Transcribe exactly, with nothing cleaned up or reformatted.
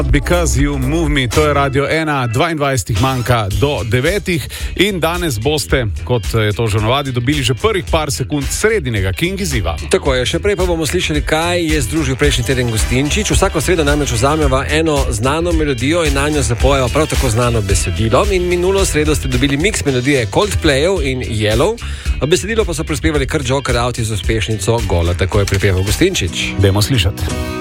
Because You Move Me, to je Radio ena, dvaindvajset manjka do devetih in danes boste, kot je to že navadi, dobili že prvih par sekund sredinega King izziva. Tako je, še prej pa bomo slišali, kaj je združil prejšnji teden Gustinčič. Vsako sredo namreč vzameva eno znano melodijo in na njo zapojeva prav tako znano besedilo. In minulo sredo ste dobili miks melodije Coldplayov in Yellow. Besedilo pa so prispevali kar Joker Out z uspešnico Gola, tako je pripeval Gustinčič. Dajmo slišati.